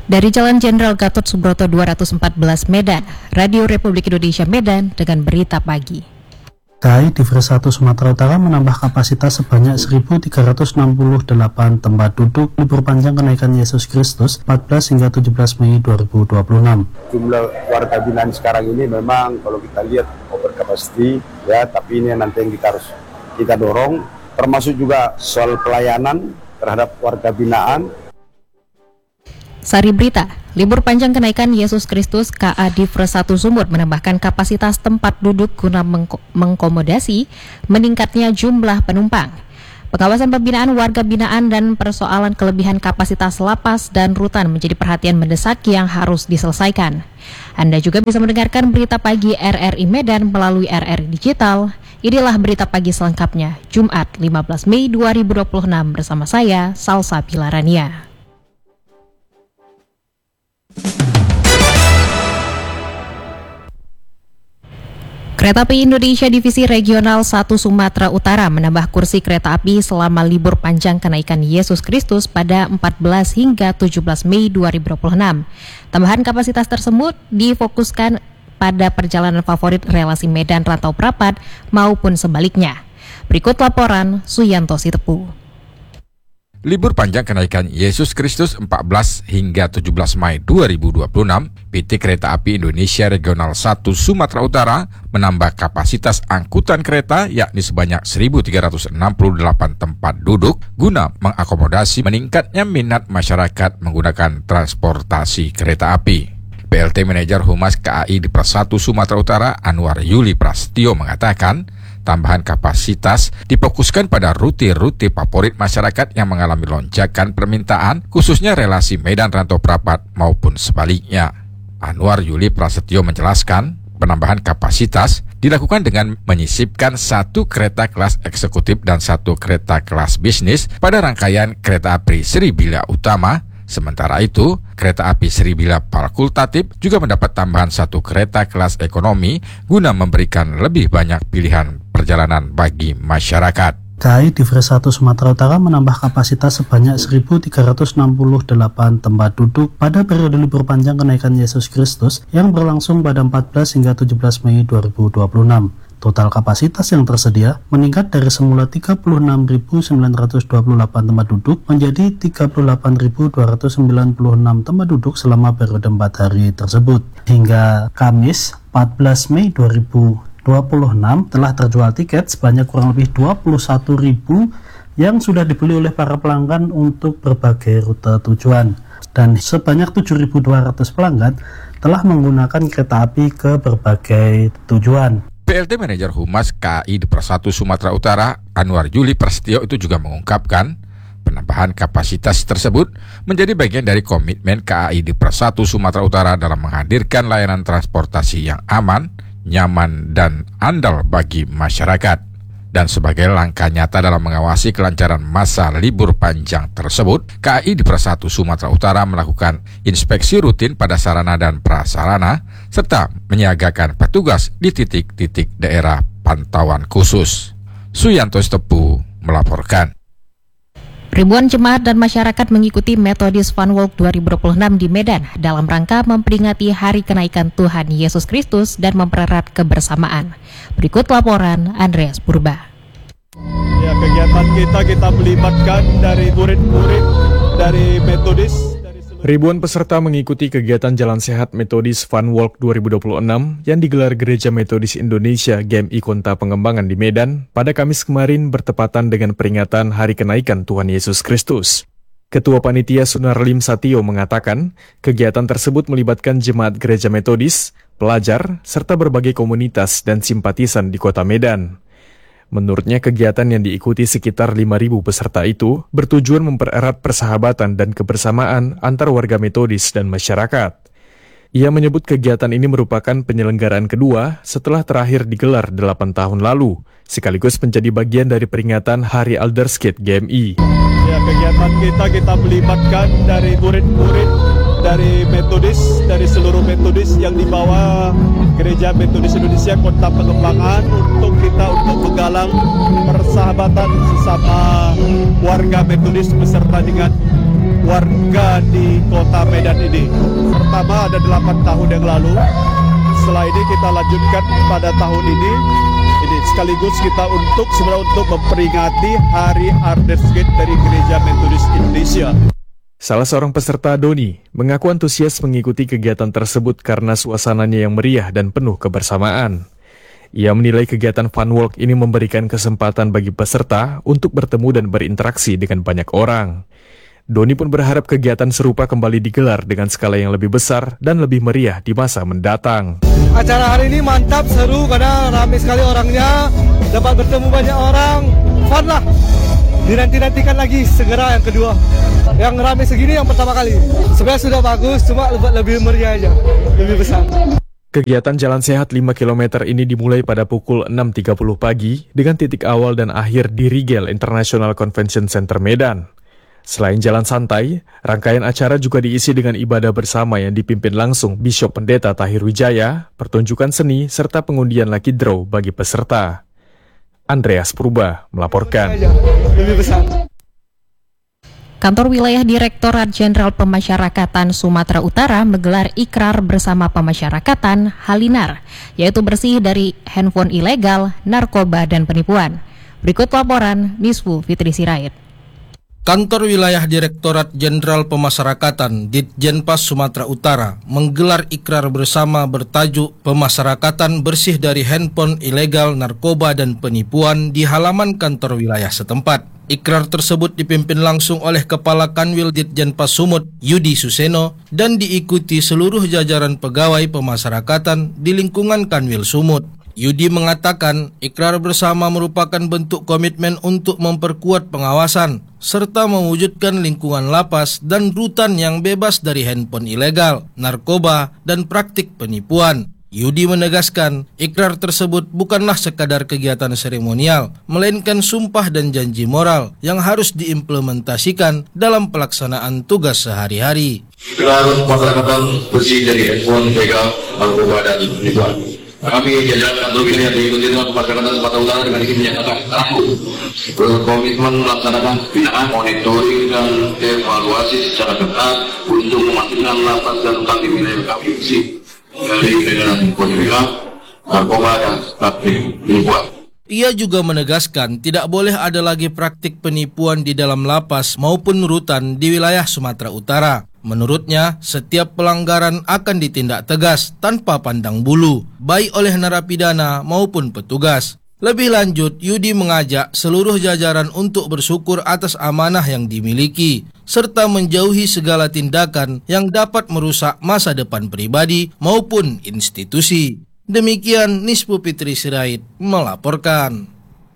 Dari Jalan Jenderal Gatot Subroto 214 Medan, Radio Republik Indonesia Medan dengan berita pagi. KAI Divres 1 Sumatera Utara menambah kapasitas sebanyak 1.368 tempat duduk libur panjang kenaikan Yesus Kristus 14 hingga 17 Mei 2026. Jumlah warga binaan sekarang ini memang kalau kita lihat over capacity ya, tapi ini nanti yang kita dorong, termasuk juga soal pelayanan terhadap warga binaan. Sari Berita, libur panjang kenaikan Yesus Kristus KA Divres 1 Sumut menambahkan kapasitas tempat duduk guna mengakomodasi meningkatnya jumlah penumpang. Pengawasan pembinaan warga binaan dan persoalan kelebihan kapasitas lapas dan rutan menjadi perhatian mendesak yang harus diselesaikan. Anda juga bisa mendengarkan berita pagi RRI Medan melalui RRI Digital. Inilah berita pagi selengkapnya, Jumat 15 Mei 2026 bersama saya, Salsa Pilarania. Kereta Api Indonesia Divisi Regional 1 Sumatera Utara menambah kursi kereta api selama libur panjang kenaikan Yesus Kristus pada 14 hingga 17 Mei 2026. Tambahan kapasitas tersebut difokuskan pada perjalanan favorit relasi Medan Rantau Prapat maupun sebaliknya. Berikut laporan Suyanto Sitepu. Libur panjang kenaikan Yesus Kristus 14 hingga 17 Mei 2026, PT Kereta Api Indonesia Regional 1 Sumatera Utara menambah kapasitas angkutan kereta yakni sebanyak 1.368 tempat duduk guna mengakomodasi meningkatnya minat masyarakat menggunakan transportasi kereta api. PLT Manajer Humas KAI Divres 1 Sumatera Utara Anwar Yuli Prasetyo mengatakan, tambahan kapasitas difokuskan pada rute-rute favorit masyarakat yang mengalami lonjakan permintaan, khususnya relasi Medan Rantau Prapat maupun sebaliknya. Anwar Yuli Prasetyo menjelaskan, penambahan kapasitas dilakukan dengan menyisipkan satu kereta kelas eksekutif dan satu kereta kelas bisnis pada rangkaian kereta api Sribila Utama. Sementara itu, kereta api Sribila Fakultatif juga mendapat tambahan satu kereta kelas ekonomi guna memberikan lebih banyak pilihan perjalanan bagi masyarakat. KAI Divres 1 Sumatera Utara menambah kapasitas sebanyak 1.368 tempat duduk pada periode libur panjang kenaikan Yesus Kristus yang berlangsung pada 14 hingga 17 Mei 2026. Total kapasitas yang tersedia meningkat dari semula 36.928 tempat duduk menjadi 38.296 tempat duduk selama periode 4 hari tersebut. Hingga Kamis 14 Mei 2026 telah terjual tiket sebanyak kurang lebih 21.000 yang sudah dibeli oleh para pelanggan untuk berbagai rute tujuan. Dan sebanyak 7.200 pelanggan telah menggunakan kereta api ke berbagai tujuan. PLT Manajer Humas KAI Divres 1 Sumatera Utara Anwar Yuli Prasetyo itu juga mengungkapkan penambahan kapasitas tersebut menjadi bagian dari komitmen KAI Divres 1 Sumatera Utara dalam menghadirkan layanan transportasi yang aman, nyaman, dan andal bagi masyarakat. Dan sebagai langkah nyata dalam mengawasi kelancaran masa libur panjang tersebut, KAI Divres 1 Sumatera Utara melakukan inspeksi rutin pada sarana dan prasarana, serta menyiagakan petugas di titik-titik daerah pantauan khusus. Suyanto Sitepu melaporkan. Ribuan jemaat dan masyarakat mengikuti Methodist Fun Walk 2026 di Medan dalam rangka memperingati Hari Kenaikan Tuhan Yesus Kristus dan mempererat kebersamaan. Berikut laporan Andreas Purba. Ya, kegiatan kita melibatkan dari murid-murid dari Methodist. Ribuan peserta mengikuti kegiatan Jalan Sehat Methodist Fun Walk 2026 yang digelar Gereja Methodist Indonesia GMI Kota Pengembangan di Medan pada Kamis kemarin bertepatan dengan peringatan Hari Kenaikan Tuhan Yesus Kristus. Ketua Panitia Sunarlim Satio mengatakan, kegiatan tersebut melibatkan jemaat Gereja Methodist, pelajar, serta berbagai komunitas dan simpatisan di Kota Medan. Menurutnya kegiatan yang diikuti sekitar 5.000 peserta itu bertujuan mempererat persahabatan dan kebersamaan antar warga Metodis dan masyarakat. Ia menyebut kegiatan ini merupakan penyelenggaraan kedua setelah terakhir digelar 8 tahun lalu, sekaligus menjadi bagian dari peringatan Hari Aldersgate GMI. Ya, kegiatan kita melibatkan dari murid-murid dari Metodis, dari seluruh Metodis yang dibawa Gereja Metodis Indonesia Kota Pengembangan untuk menggalang persahabatan sesama warga Metodis beserta dengan warga gereja di kota Medan ini. Pertama ada 8 tahun yang lalu. Setelah ini kita lanjutkan pada tahun ini. Ini sekaligus kita untuk memperingati Hari Ardersgate dari Gereja Metodis Indonesia. Salah seorang peserta, Doni, mengaku antusias mengikuti kegiatan tersebut karena suasananya yang meriah dan penuh kebersamaan. Ia menilai kegiatan Fun Walk ini memberikan kesempatan bagi peserta untuk bertemu dan berinteraksi dengan banyak orang. Doni pun berharap kegiatan serupa kembali digelar dengan skala yang lebih besar dan lebih meriah di masa mendatang. Acara hari ini mantap, seru karena ramai sekali orangnya, dapat bertemu banyak orang, fun lah. Dinanti-nantikan lagi segera yang kedua. Yang ramai segini yang pertama kali. Sebenarnya sudah bagus, cuma lebih meriah aja, lebih besar. Kegiatan Jalan Sehat 5 km ini dimulai pada pukul 6.30 pagi dengan titik awal dan akhir di Rigel International Convention Center Medan. Selain jalan santai, rangkaian acara juga diisi dengan ibadah bersama yang dipimpin langsung Bishop Pendeta Tahir Wijaya, pertunjukan seni, serta pengundian lucky draw bagi peserta. Andreas Purba melaporkan. Kantor Wilayah Direktorat Jenderal Pemasyarakatan Sumatera Utara menggelar ikrar bersama pemasyarakatan Halinar, yaitu bersih dari handphone ilegal, narkoba, dan penipuan. Berikut laporan Nisfu Fitri Sirait. Kantor Wilayah Direktorat Jenderal Pemasyarakatan Ditjenpas Sumatera Utara menggelar ikrar bersama bertajuk Pemasyarakatan Bersih dari Handphone Ilegal, Narkoba, dan Penipuan di halaman kantor wilayah setempat. Ikrar tersebut dipimpin langsung oleh Kepala Kanwil Ditjenpas Sumut, Yudi Suseno, dan diikuti seluruh jajaran pegawai pemasyarakatan di lingkungan Kanwil Sumut. Yudi mengatakan ikrar bersama merupakan bentuk komitmen untuk memperkuat pengawasan serta mewujudkan lingkungan lapas dan rutan yang bebas dari handphone ilegal, narkoba, dan praktik penipuan. Yudi menegaskan ikrar tersebut bukanlah sekadar kegiatan seremonial, melainkan sumpah dan janji moral yang harus diimplementasikan dalam pelaksanaan tugas sehari-hari. Ikrar pemasyarakatan bersih dari handphone ilegal, narkoba, dan penipuan. Kami jajaran kantor wilayah diikuti dengan pemasyarakatan Sumatera Utara dengan ini menyatakan berkomitmen melaksanakan pembinaan, monitoring, dan evaluasi secara ketat untuk memastikan lapas dan rutan di wilayah kami bersih dari peredaran ilegal, narkoba, dan praktik penipuan. Ia juga menegaskan tidak boleh ada lagi praktik penipuan di dalam lapas maupun rutan di wilayah Sumatera Utara. Menurutnya, setiap pelanggaran akan ditindak tegas tanpa pandang bulu, baik oleh narapidana maupun petugas. Lebih lanjut, Yudi mengajak seluruh jajaran untuk bersyukur atas amanah yang dimiliki, serta menjauhi segala tindakan yang dapat merusak masa depan pribadi maupun institusi. Demikian Nispu Fitri Sirait melaporkan.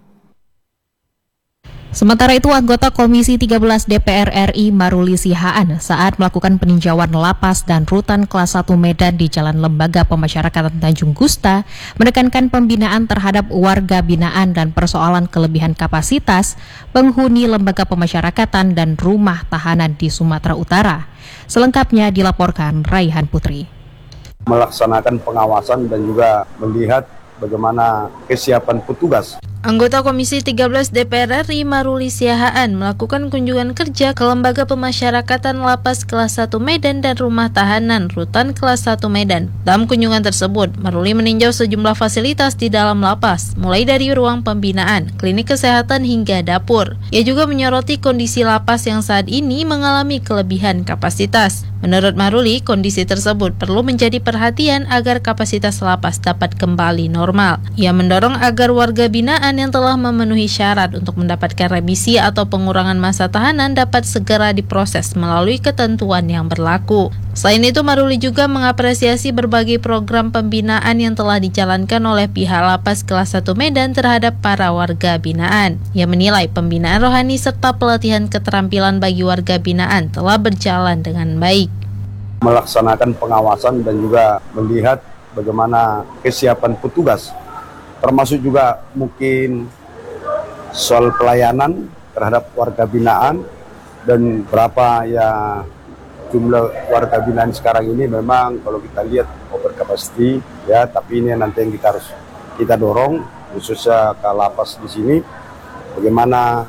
Sementara itu, anggota Komisi 13 DPR RI Maruli Sihaan saat melakukan peninjauan lapas dan rutan kelas 1 Medan di Jalan Lembaga Pemasyarakatan Tanjung Gusta menekankan pembinaan terhadap warga binaan dan persoalan kelebihan kapasitas penghuni lembaga pemasyarakatan dan rumah tahanan di Sumatera Utara. Selengkapnya dilaporkan Raihan Putri. Melaksanakan pengawasan dan juga melihat bagaimana kesiapan petugas. Anggota Komisi 13 DPR RI Maruli Sihaan melakukan kunjungan kerja ke Lembaga Pemasyarakatan Lapas Kelas 1 Medan dan Rumah Tahanan Rutan Kelas 1 Medan. Dalam kunjungan tersebut, Maruli meninjau sejumlah fasilitas di dalam lapas, mulai dari ruang pembinaan, klinik kesehatan hingga dapur. Ia juga menyoroti kondisi lapas yang saat ini mengalami kelebihan kapasitas. Menurut Maruli, kondisi tersebut perlu menjadi perhatian agar kapasitas lapas dapat kembali normal. Ia mendorong agar warga binaan yang telah memenuhi syarat untuk mendapatkan remisi atau pengurangan masa tahanan dapat segera diproses melalui ketentuan yang berlaku. Selain itu, Maruli juga mengapresiasi berbagai program pembinaan yang telah dijalankan oleh pihak Lapas Kelas 1 Medan terhadap para warga binaan. Ia menilai pembinaan rohani serta pelatihan keterampilan bagi warga binaan telah berjalan dengan baik. Melaksanakan pengawasan dan juga melihat bagaimana kesiapan petugas, termasuk juga mungkin soal pelayanan terhadap warga binaan dan berapa ya jumlah warga binaan sekarang ini memang kalau kita lihat over capacity ya, tapi ini nanti yang kita dorong khususnya ke lapas di sini bagaimana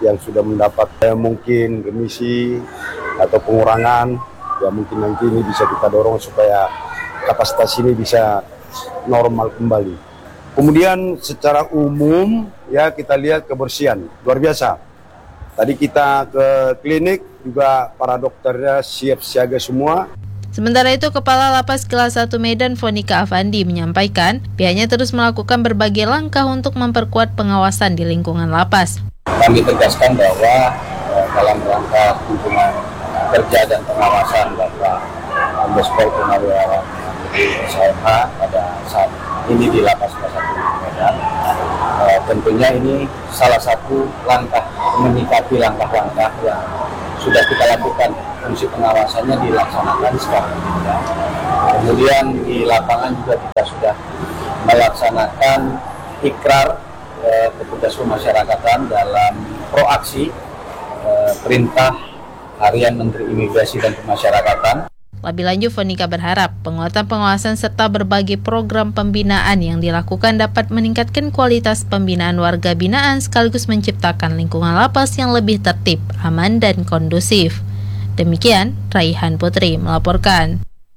yang sudah mendapat mungkin remisi atau pengurangan, ya mungkin nanti ini bisa kita dorong supaya kapasitas ini bisa normal kembali. Kemudian secara umum ya kita lihat kebersihan luar biasa. Tadi kita ke klinik juga para dokternya siap siaga semua. Sementara itu, Kepala Lapas Kelas 1 Medan Fonika Afandi menyampaikan pihaknya terus melakukan berbagai langkah untuk memperkuat pengawasan di lingkungan lapas. Kami tegaskan bahwa dalam rangka kunjungan kerja dan pengawasan Bapak Kombes Pol Purnawirawan SHMH pada saat ini di Lapas Kelas 1 Medan, tentunya ini salah satu langkah menyikapi langkah-langkah yang sudah kita lakukan. Fungsi pengawasannya dilaksanakan sekarang. Kemudian di lapangan juga kita sudah melaksanakan ikrar petugas pemasyarakatan dalam proaksi perintah harian Menteri Imigrasi dan Pemasyarakatan. Lebih lanjut, Fonika berharap penguatan pengawasan serta berbagai program pembinaan yang dilakukan dapat meningkatkan kualitas pembinaan warga binaan sekaligus menciptakan lingkungan lapas yang lebih tertib, aman, dan kondusif. Demikian, Raihan Putri melaporkan.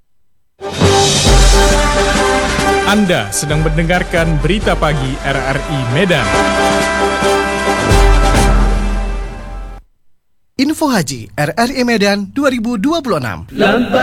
Anda sedang mendengarkan Berita Pagi RRI Medan. Info Haji RRI Medan 2026.